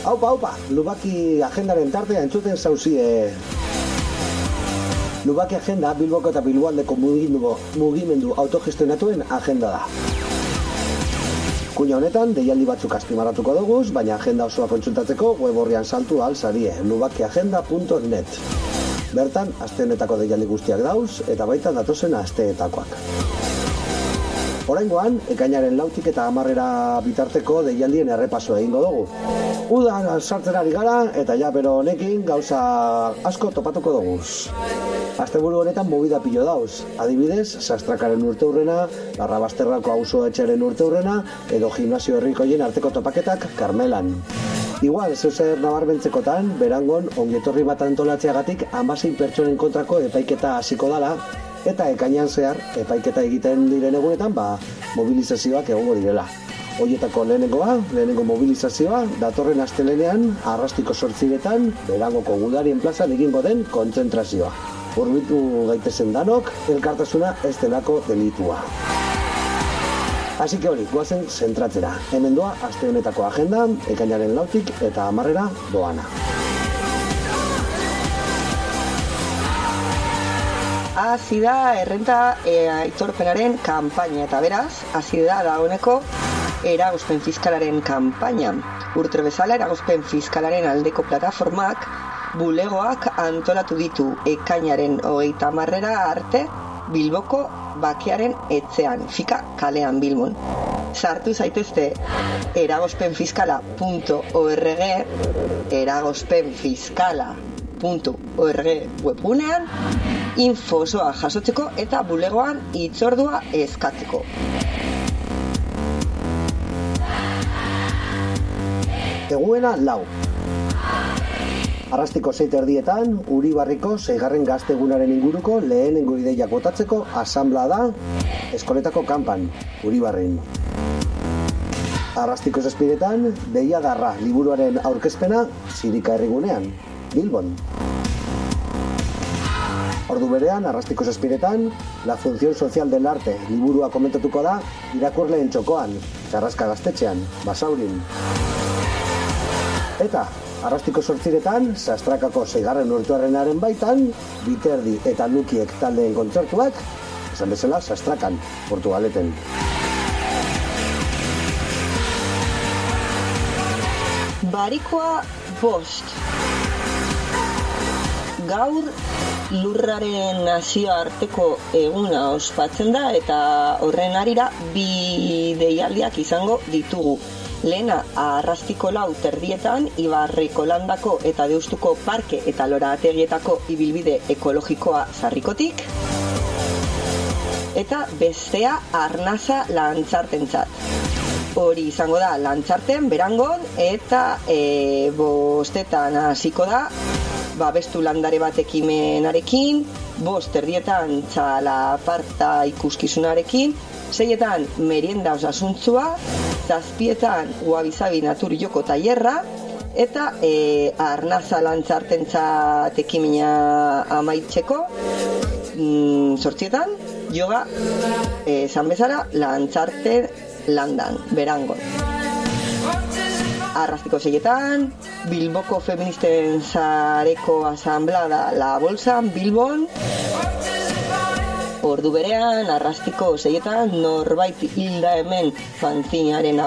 Aupa, Lubaki agendaren tartea entzuten zauzie. Lubaki agenda Bilboko eta Bilboaldeko mugimendu autogestionatuen agenda da. Kuña honetan, deialdi batzuk azpimarratuko duguz, baina agenda osoa kontsultatzeko web orrian saltu alzarie, lubakiagenda.net. Bertan, aste honetako deialdi guztiak dauz, eta baita datozen asteetakoak. Oraingoan, ekainaren 4 eta 10 bitarteko deialdien errepaso egingo dugu. Udan sartzen ari gara, eta ja bero honekin gauza asko topatuko duguz. Asteburu honetan movida pilo dauz. Adibidez, Sastrakaren urteurrena, Larrabasterrako auzo-etxeren urteurrena, edo gimnasio herrikoien arteko topaketak Karmelan. Igual, zeuzer nabarmentzekotan, Berangon ongietorri bat antolatzeagatik 16 pertsonen kontrako epaiketa hasiko dala, eta ekainean zehar, epaiketa egiten diren egunetan, mobilizazioak egongo direla. Hoietako lehenengo mobilizazioa, datorren astelenean, Arrastiko 8etan, Berangoko Gudarien plazan egingo den kontzentrazioa. Hurbildu gaitezen danok, elkartasuna ez delako delitua. Así que hori, guazen zentratzera. Hemen doa, aste honetako agenda, ekainaren 4 eta 10 doana. Hasi da errenta aitorpenaren kanpaina eta beraz, hasi da dagoeneko eragozpen fiskalaren kanpaina. Urte bezala eragozpen fiskalaren aldeko plataformak bulegoak antolatu ditu ekainaren 30 arte Bilboko Bakearen etxean, Fika kalean Bilbon. Sartu zaitezte eragozpenfiskala.org, eragozpenfiskala.org webunean, info osoa jasotzeko eta bulegoan hitzordua eskatzeko. Eguena 4. Arrastiko 6:30 Uribarriko 6. gaztegunaren inguruko lehenengo ideiak botatzeko asanblea da eskoletako kanpan, Uribarrin. Arrastiko 7:00 Deiadarra liburuaren aurkezpena Zirika herrigunean, Bilbon. Ordu berean, Arrastiko 7:00 La función social del arte liburua komentatuko da irakurleen txokoan, Karraska gaztetxean, Basaurin. Eta Arrastiko 8:00 Sastrakako 6. urteurrenaren baitan, Biterdi eta Lukiek taldeen kontzertuak, esan bezala Sastrakan, Portugaleten. Barikoa 5. Gaur lurraren nazioarteko eguna ospatzen da eta horren harira 2 deialdiak izango ditugu. Lehena, Arrastiko 4:00 Ibarriko landako eta Deustuko parke eta lorategietako ibilbide ekologikoa Sarrikotik. Eta bestea Arnasa lantzartentzat. Hori izango da lantzarten Berangon eta 5:00 hasiko da babestu landare bat ekimenarekin, 5:30 txalaparta ikuskizunarekin, 6:00 merienda osasuntzua, 7:00 Guabizabi natur joko tailerra eta Arnasa lantzartentzat ekimena amaitzeko 8:00 yoga esan bezala lantzarte landan, Berangon. Arrastiko 6:00 Bilboko feministen sareko asanblada La Bolsan, Bilbon. Ordu berean, Arrastiko 6:00 norbait hilda hemen fanzinaren